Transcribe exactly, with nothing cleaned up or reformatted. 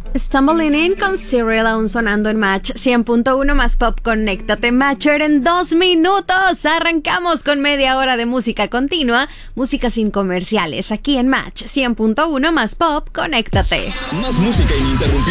Stumbling In con Cyril aún sonando en Match cien punto uno más Pop. Conéctate, Matcher, en dos minutos. Arrancamos con media hora de música continua, música sin comerciales, aquí en Match cien punto uno más Pop. Conéctate. Más música ininterrumpida.